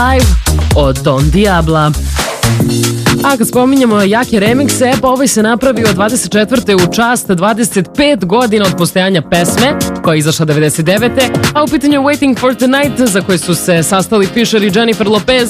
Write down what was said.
Live od Don Diabla. A kad spominjamo jake remikse, pa ovaj se napravio 24. u čast 25 godina od postojanja pesme, koja je izašla 99. A u pitanju Waiting for Tonight, za koje su se sastali Fisher i Jennifer Lopez,